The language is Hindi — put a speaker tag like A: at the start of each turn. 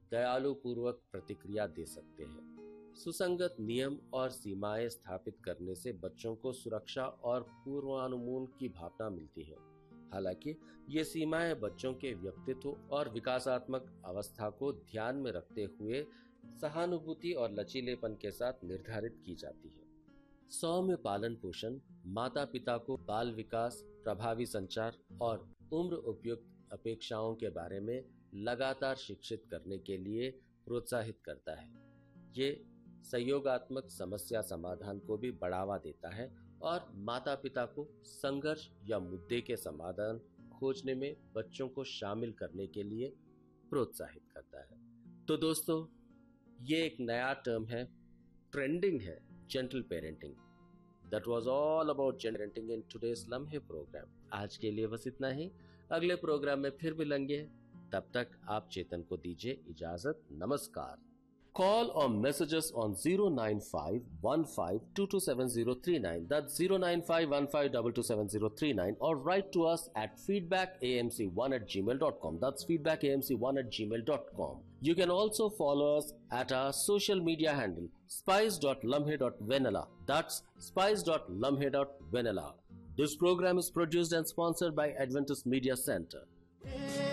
A: दयालु पूर्वक प्रतिक्रिया दे सकते हैं। सुसंगत नियम और सीमाएं स्थापित करने से बच्चों को सुरक्षा और पूर्वानुमान की भावना मिलती है। हालांकि ये सीमाएं बच्चों के व्यक्तित्व और विकासात्मक अवस्था को ध्यान में रखते हुए सहानुभूति और लचीलेपन के साथ निर्धारित की जाती है। सौम्य पालन पोषण माता पिता को बाल विकास, प्रभावी संचार और उम्र उपयुक्त अपेक्षाओं के बारे में लगातार शिक्षित करने के लिए प्रोत्साहित करता है। ये सहयोगात्मक समस्या समाधान को भी बढ़ावा देता है और माता पिता को संघर्ष या मुद्दे के समाधान खोजने में बच्चों को शामिल करने के लिए प्रोत्साहित करता है। तो दोस्तों, ये एक नया टर्म है, ट्रेंडिंग है, gentle parenting. That was all about parenting in today's लम्हे प्रोग्राम। आज के लिए बस इतना ही। अगले प्रोग्राम में फिर मिलेंगे, तब तक आप चेतन को दीजिए इजाजत। नमस्कार। Call or message us on 09515227039. That's 09515227039, or write to us at feedbackamc1@gmail.com. That's feedbackamc1@gmail.com. You can also follow us at our social media handle spice.lumhe.vanilla. That's spice.lumhe.vanilla. This program is produced and sponsored by Adventist Media Center.